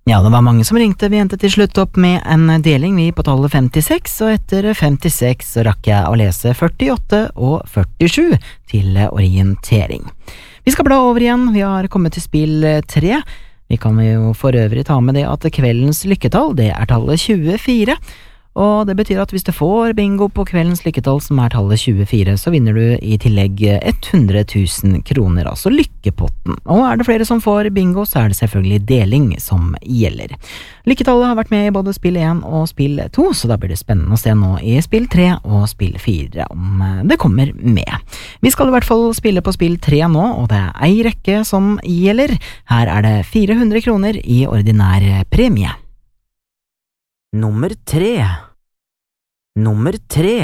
Ja, det var mange som ringte. Vi endte til slutt opp med en deling vi på tallet 56, og etter 56 så rakk jeg å lese 48 og 47 til orientering. Vi skal bla over igjen, vi har kommet til spill 3. Vi kan jo for øvrig ta med det at kveldens lykketall, det er tallet 24, og det betyr at hvis du får bingo på kveldens lykketall som er tallet 24, så vinner du i tillegg 100 000 kroner, altså lykkepotten. Og er det flere som får bingo, så er det selvfølgelig deling som gjelder. Lykketallet har vært med i både spill 1 og spill 2, så da blir det spennende å se nå i spill 3 og spill 4 om det kommer med. Vi skal i hvert fall spille på spill 3 nå, og det er ei rekke som gjelder. Her er det 400 kroner i ordinær premie. Nummer 3. Nummer 3.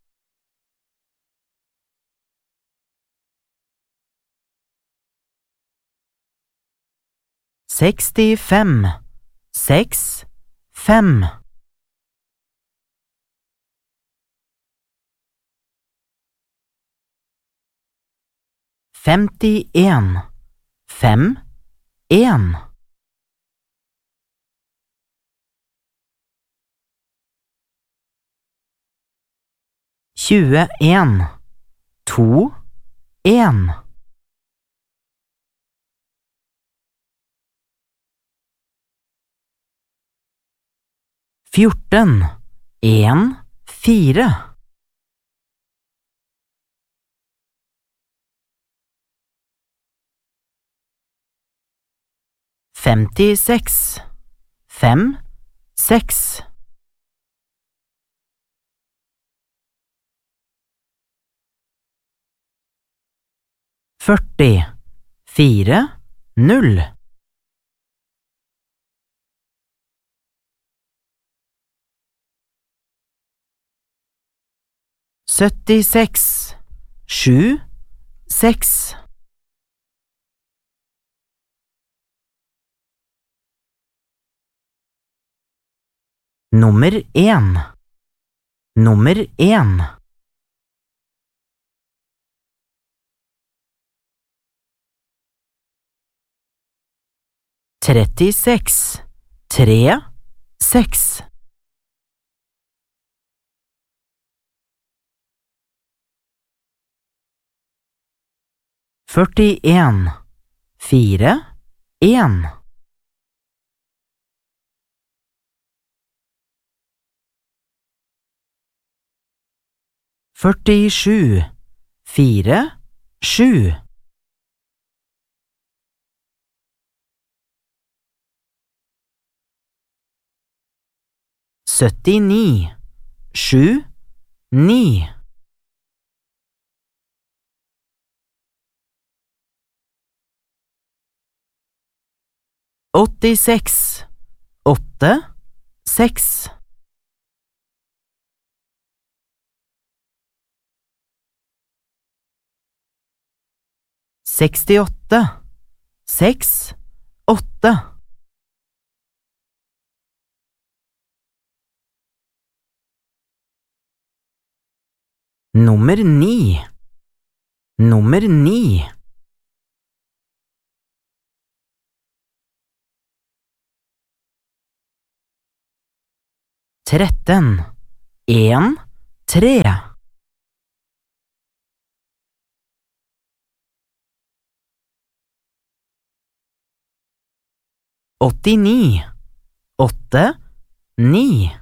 65. 6. 5. 51. 5. 1. 21. 2. 1. 14. 1. 4. 56. 5. 6. 40. 4. 0. 76. 7. 6. 1. Nummer 1. 36. 3. 6. 41. 4. 1. 47. 4. 7. 79. 7. 9. 86. 8. 6. 68. 6. 8. 9. Nummer 9. 13. 1. 3. 89. 8. 9.